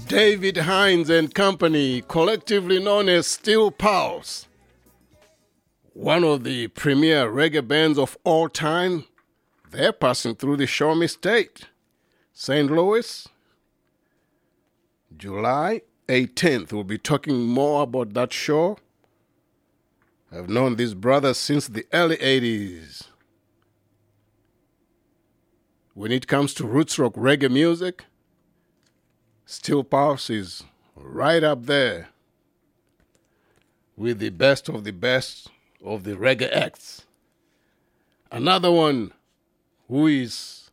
David Hines and Company, collectively known as Steel Pulse, one of the premier reggae bands of all time. They're passing through the Show Me State, St. Louis, July 18th. We'll be talking more about that show. I've known these brothers since the early 80s. When it comes to roots rock reggae music, Steel Pulse is right up there with the best of the reggae acts. Another one who is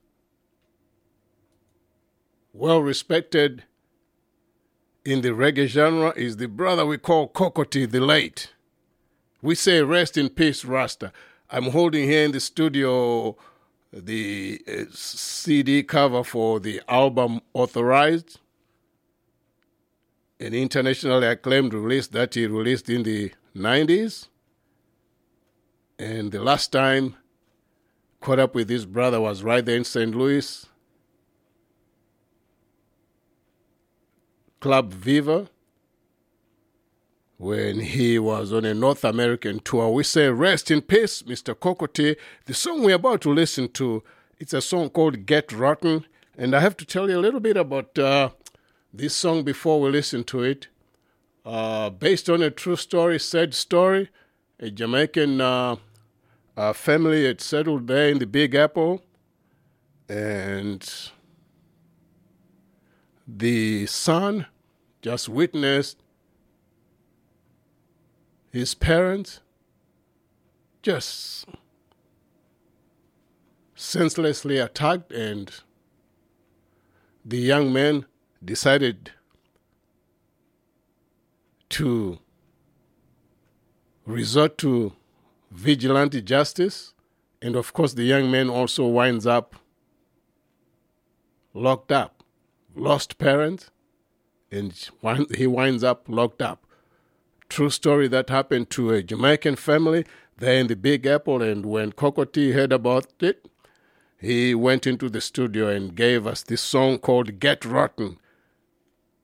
well respected in the reggae genre is the brother we call Kokoti the Late. We say rest in peace, Rasta. I'm holding here in the studio the CD cover for the album Authorized, an internationally acclaimed release that he released in the 90s. And the last time caught up with his brother was right there in St. Louis, Club Viva, when he was on a North American tour. We say rest in peace, Mr. Kokoti. The song we're about to listen to, it's a song called Get Rotten. And I have to tell you a little bit about this song before we listen to it. Based on a true story, sad story, a Jamaican family had settled there in the Big Apple, and the son just witnessed his parents just senselessly attacked, and the young man decided to resort to vigilante justice, and of course the young man also winds up locked up, lost parents, and he winds up locked up. True story that happened to a Jamaican family there in the Big Apple, and when Kokoti heard about it, he went into the studio and gave us this song called Get Rotten.